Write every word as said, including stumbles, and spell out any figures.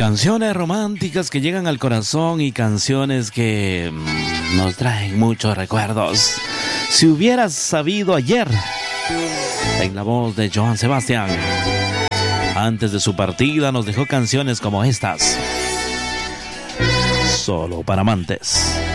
Canciones románticas que llegan al corazón y canciones que mm, nos traen muchos recuerdos. Si hubieras sabido ayer, en la voz de Joan Sebastián. Antes de su partida nos dejó canciones como estas. Solo para amantes.